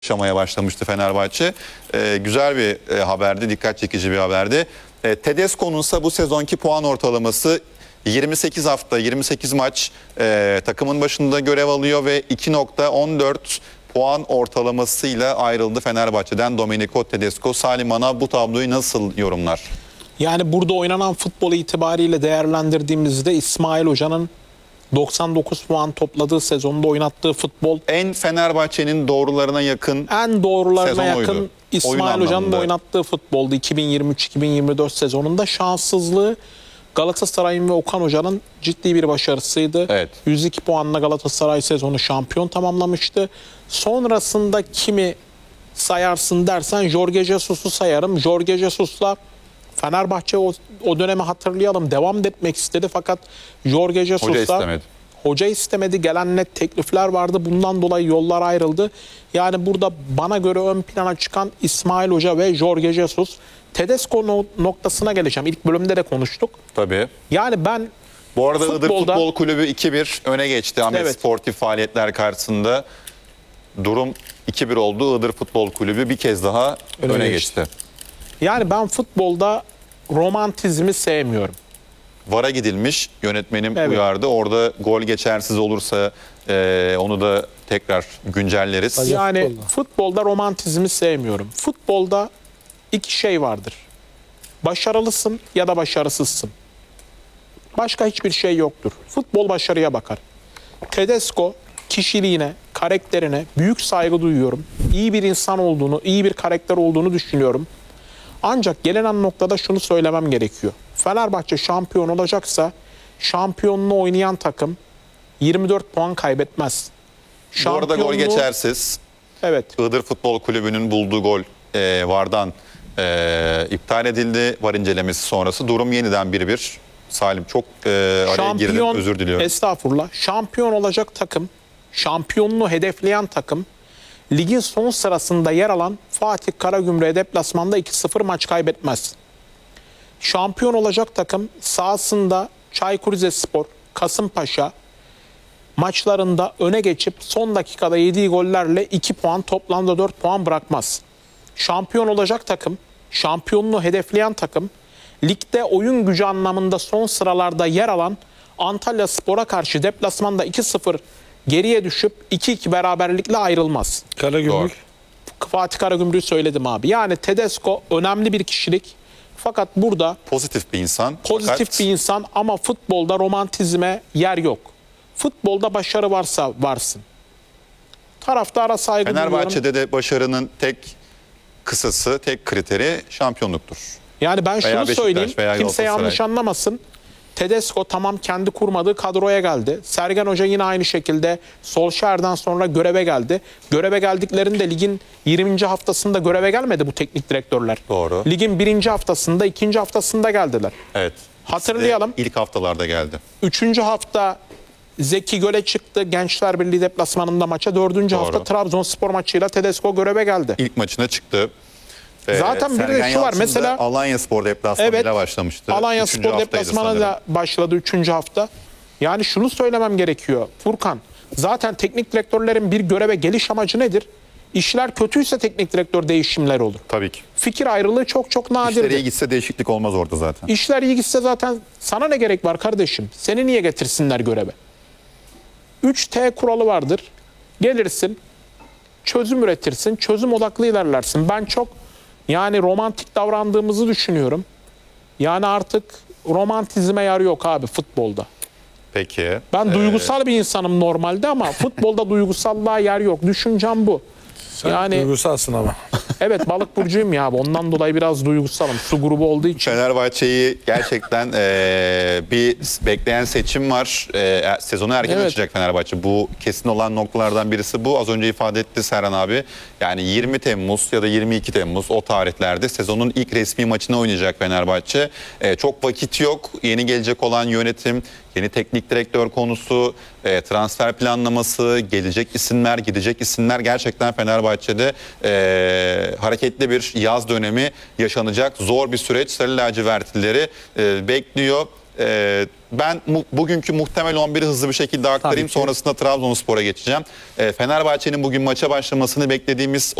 yaşamaya başlamıştı Fenerbahçe. Güzel bir haberdi, dikkat çekici bir haberdi. Tedesco'nun ise bu sezonki puan ortalaması 28 hafta, 28 maç takımın başında görev alıyor ve 2.14 puan ortalamasıyla ayrıldı Fenerbahçe'den Domenico Tedesco. Salim Ana bu tabloyu nasıl yorumlar? Yani burada oynanan futbol itibariyle değerlendirdiğimizde İsmail Hoca'nın 99 puan topladığı sezonda oynattığı futbol En Fenerbahçe'nin doğrularına yakın en doğrularına sezon yakın oydu. İsmail Oyun Hoca'nın anlamında. oynattığı futboldu 2023-2024 sezonunda. Şanssızlığı Galatasaray'ın ve Okan Hoca'nın ciddi bir başarısıydı. Evet. 102 puanla Galatasaray sezonu şampiyon tamamlamıştı. Sonrasında kimi sayarsın dersen Jorge Jesus'u sayarım. Jorge Jesus'la Fenerbahçe o dönemi hatırlayalım devam etmek istedi fakat Jorge Jesus'la hoca istemedi. Hoca istemedi. Gelen net teklifler vardı. Bundan dolayı yollar ayrıldı. Yani burada bana göre ön plana çıkan İsmail Hoca ve Jorge Jesus. Tedesco noktasına geleceğim. İlk bölümde de konuştuk. Tabii. Yani ben Bu arada Iğdır futbolda- Futbol Kulübü 2-1 öne geçti. Ahmet Evet. Sportif faaliyetler karşısında durum 2-1 oldu. Iğdır Futbol Kulübü bir kez daha öne geçti. yani ben futbolda romantizmi sevmiyorum. VAR'a gidilmiş, yönetmenim Evet. uyardı. Orada gol geçersiz olursa onu da tekrar güncelleriz. Yani futbolda romantizmi sevmiyorum. Futbolda iki şey vardır. Başarılısın ya da başarısızsın. Başka hiçbir şey yoktur. Futbol başarıya bakar. Tedesco kişiliğine, karakterine büyük saygı duyuyorum. İyi bir insan olduğunu, iyi bir karakter olduğunu düşünüyorum. Ancak gelinen noktada şunu söylemem gerekiyor. Fenerbahçe şampiyon olacaksa şampiyonluğu oynayan takım 24 puan kaybetmez. Bu arada gol Şampiyonluğu- geçersiz. Evet. Iğdır Futbol Kulübü'nün bulduğu gol VAR'dan iptal edildi. VAR incelemesi sonrası durum yeniden 1-1. Salim çok araya girdim, özür diliyorum. Estağfurullah. Şampiyon olacak takım, şampiyonluğu hedefleyen takım, ligin son sırasında yer alan Fatih Karagümrük'e deplasmanda 2-0 maç kaybetmez. Şampiyon olacak takım sahasında Çaykur Rizespor, Kasımpaşa maçlarında öne geçip son dakikada yediği gollerle 2 puan toplamda 4 puan bırakmaz. Şampiyon olacak takım, şampiyonluğu hedefleyen takım, ligde oyun gücü anlamında son sıralarda yer alan Antalya Spor'a karşı deplasmanda 2-0 geriye düşüp 2-2 beraberlikle ayrılmaz. Karagümrük. Fatih Karagümrük'ü söyledim abi. Yani Tedesco önemli bir kişilik. Fakat burada Pozitif bir insan. pozitif Fakat bir insan ama futbolda romantizme yer yok. Futbolda başarı varsa varsın. Taraftara saygı duyuyorum. Fenerbahçe'de de başarının tek kısası, tek kriteri şampiyonluktur. Yani ben şunu Beşiktaş söyleyeyim. veya Kimse Galatasaray. yanlış anlamasın. Tedesco tamam kendi kurmadığı kadroya geldi. Sergen Hoca yine aynı şekilde Solskjaer'den sonra göreve geldi. Göreve geldiklerinde ligin 20. haftasında göreve gelmedi bu teknik direktörler. Doğru. Ligin 1. haftasında, 2. haftasında geldiler. Evet. Hatırlayalım. İkisi de İlk haftalarda geldi. 3. hafta Zeki Göle çıktı. Gençler Birliği deplasmanında maça. 4. hafta Trabzonspor maçıyla Tedesco göreve geldi. İlk maçına çıktı. Zaten bir de Sergen şu var, Yalçın da mesela- Alanyaspor deplasmanıyla başlamıştı. Alanya Üçüncü Spor haftaydı deplasmanıyla sanırım. başladı 3. hafta. Yani şunu söylemem gerekiyor Furkan. Zaten teknik direktörlerin bir göreve geliş amacı nedir? İşler kötüyse teknik direktör değişimleri olur. Tabii ki. Fikir ayrılığı çok çok nadirdir. İşleri iyi gitse değişiklik olmaz orada zaten. İşler iyi gitse zaten sana ne gerek var kardeşim? Seni niye getirsinler göreve? 3T kuralı vardır. Gelirsin, çözüm üretirsin, çözüm odaklı ilerlersin. Ben çok yani romantik davrandığımızı düşünüyorum. Yani artık romantizme yer yok abi futbolda. Peki. Ben duygusal bir insanım normalde ama futbolda duygusallığa yer yok. Düşüncem bu. Sen Yani duygusalsın ama. evet balık burcuyum ya abi. Ondan dolayı biraz duygusalım. Su grubu olduğu için. Fenerbahçe'yi gerçekten bir bekleyen seçim var. Sezonu erken Evet. açacak Fenerbahçe. Bu kesin olan noktalardan birisi bu. Az önce ifade etti Serhan abi. Yani 20 Temmuz ya da 22 Temmuz o tarihlerde sezonun ilk resmi maçını oynayacak Fenerbahçe. Çok vakit yok. Yeni gelecek olan yönetim, yeni teknik direktör konusu, transfer planlaması, gelecek isimler, gidecek isimler, gerçekten Fenerbahçe'de hareketli bir yaz dönemi yaşanacak. Zor bir süreç Sarı lacivertlileri bekliyor. Ben bugünkü muhtemel 11'i hızlı bir şekilde aktarayım. Tabii ki. Sonrasında Trabzonspor'a geçeceğim. Fenerbahçe'nin bugün maça başlamasını beklediğimiz